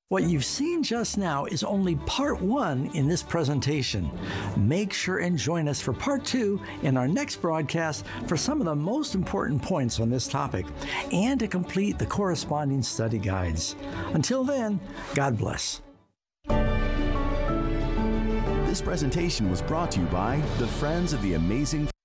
What you've seen just now is only part one in this presentation. Make sure and join us for part two in our next broadcast for some of the most important points on this topic and to complete the corresponding study guides. Until then, God bless. This presentation was brought to you by the Friends of the Amazing